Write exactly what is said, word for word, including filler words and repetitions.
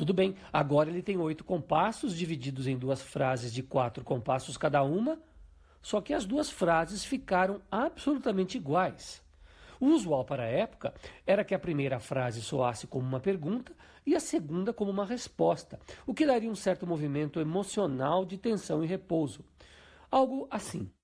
Tudo bem, agora ele tem oito compassos divididos em duas frases de quatro compassos cada uma, só que as duas frases ficaram absolutamente iguais. O usual para a época era que a primeira frase soasse como uma pergunta e a segunda como uma resposta, o que daria um certo movimento emocional de tensão e repouso. Algo assim.